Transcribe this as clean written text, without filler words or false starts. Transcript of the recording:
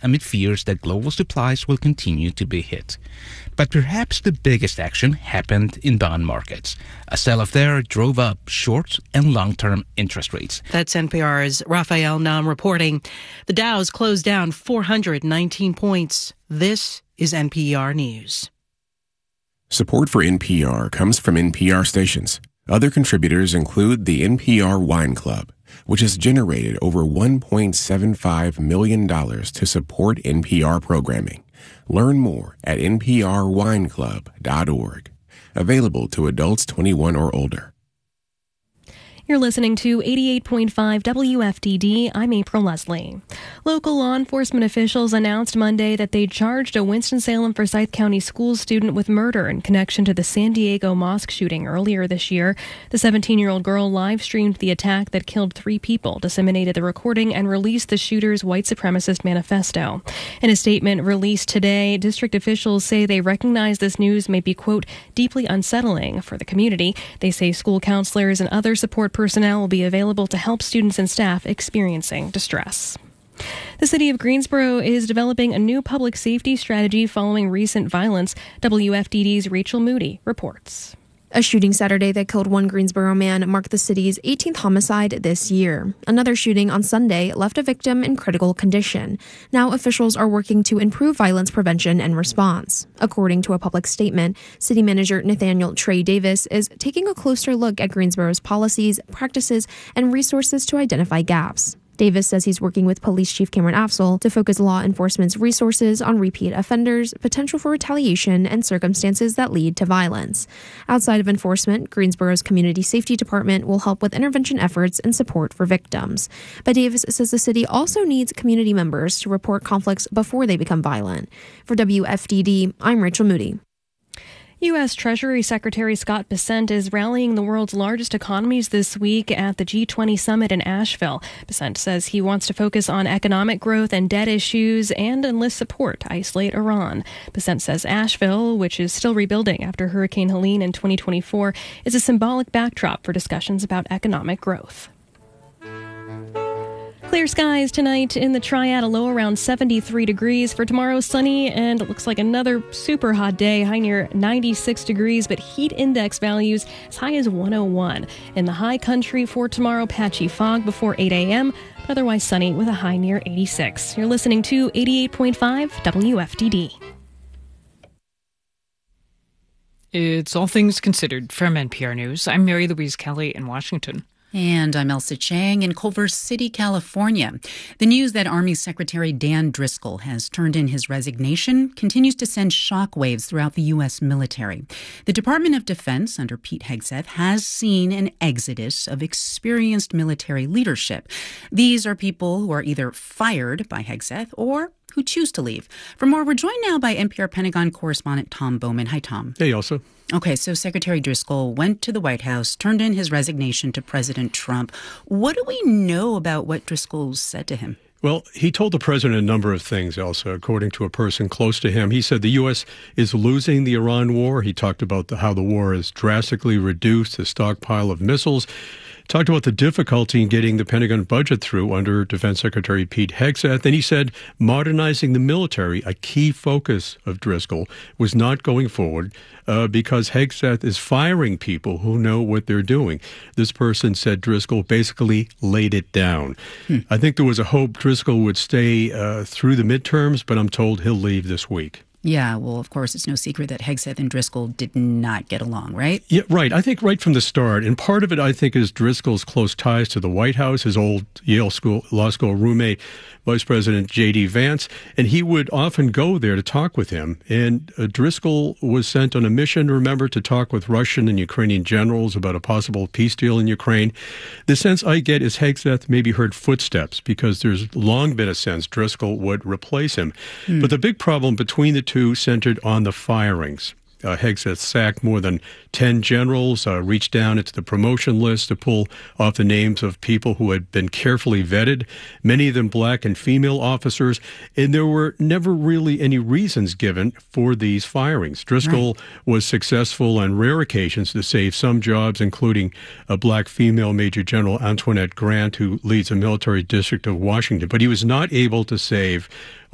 amid fears that global supplies will continue to be hit. But perhaps the biggest action happened in bond markets. A sell-off there drove up short and long-term interest rates. That's NPR's Raphael Nam reporting. The Dow's closed down 419 points. This is NPR News. Support for NPR comes from NPR stations. Other contributors include the NPR Wine Club, which has generated over $1.75 million to support NPR programming. Learn more at nprwineclub.org. Available to adults 21 or older. You're listening to 88.5 WFDD. I'm April Leslie. Local law enforcement officials announced Monday that they charged a Winston-Salem Forsyth County school student with murder in connection to the San Diego mosque shooting earlier this year. The 17-year-old girl live-streamed the attack that killed 3 people, disseminated the recording, and released the shooter's white supremacist manifesto. In a statement released today, district officials say they recognize this news may be, quote, deeply unsettling for the community. They say school counselors and other support personnel will be available to help students and staff experiencing distress. The city of Greensboro is developing a new public safety strategy following recent violence. WFDD's Rachel Moody reports. A shooting Saturday that killed one Greensboro man marked the city's 18th homicide this year. Another shooting on Sunday left a victim in critical condition. Now officials are working to improve violence prevention and response. According to a public statement, City Manager Nathaniel Trey Davis is taking a closer look at Greensboro's policies, practices, and resources to identify gaps. Davis says he's working with Police Chief Cameron Afzal to focus law enforcement's resources on repeat offenders, potential for retaliation, and circumstances that lead to violence. Outside of enforcement, Greensboro's Community Safety Department will help with intervention efforts and support for victims. But Davis says the city also needs community members to report conflicts before they become violent. For WFDD, I'm Rachel Moody. U.S. Treasury Secretary Scott Bessent is rallying the world's largest economies this week at the G20 summit in Asheville. Bessent says he wants to focus on economic growth and debt issues and enlist support to isolate Iran. Bessent says Asheville, which is still rebuilding after Hurricane Helene in 2024, is a symbolic backdrop for discussions about economic growth. Clear skies tonight in the Triad, a low around 73 degrees. For tomorrow, sunny, and it looks like another super hot day, high near 96 degrees, but heat index values as high as 101. In the high country for tomorrow, patchy fog before 8 a.m., but otherwise sunny with a high near 86. You're listening to 88.5 WFDD. It's All Things Considered from NPR News. I'm Mary Louise Kelly in Washington. And I'm Elsa Chang in Culver City, California. The news that Army Secretary Dan Driscoll has turned in his resignation continues to send shockwaves throughout the U.S. military. The Department of Defense, under Pete Hegseth, has seen an exodus of experienced military leadership. These are people who are either fired by Hegseth or who choose to leave. For more, we're joined now by NPR Pentagon correspondent Tom Bowman. Hi, Tom. Hey, Elsa. Okay, so Secretary Driscoll went to the White House, turned in his resignation to President Trump. What do we know about what Driscoll said to him? Well, he told the president a number of things, Elsa, according to a person close to him. He said the U.S. is losing the Iran war. He talked about how the war has drastically reduced the stockpile of missiles. Talked about the difficulty in getting the Pentagon budget through under Defense Secretary Pete Hegseth. And he said modernizing the military, a key focus of Driscoll, was not going forward because Hegseth is firing people who know what they're doing. This person said Driscoll basically laid it down. I think there was a hope Driscoll would stay through the midterms, but I'm told he'll leave this week. Yeah, well, of course, it's no secret that Hegseth and Driscoll did not get along, right? Yeah, right. I think right from the start. And part of it, I think, is Driscoll's close ties to the White House, his old Yale Law School roommate, Vice President J.D. Vance. And he would often go there to talk with him. And Driscoll was sent on a mission, remember, to talk with Russian and Ukrainian generals about a possible peace deal in Ukraine. The sense I get is Hegseth maybe heard footsteps because there's long been a sense Driscoll would replace him. But the big problem between the two centered on the firings. Hegseth sacked more than 10 generals, reached down into the promotion list to pull off the names of people who had been carefully vetted, many of them black and female officers, and there were never really any reasons given for these firings. Driscoll was successful on rare occasions to save some jobs, including a black female Major General Antoinette Grant, who leads the military district of Washington, but he was not able to save